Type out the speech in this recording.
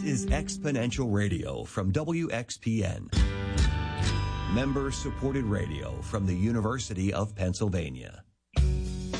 This is Exponential Radio from WXPN. Member-supported radio from the University of Pennsylvania.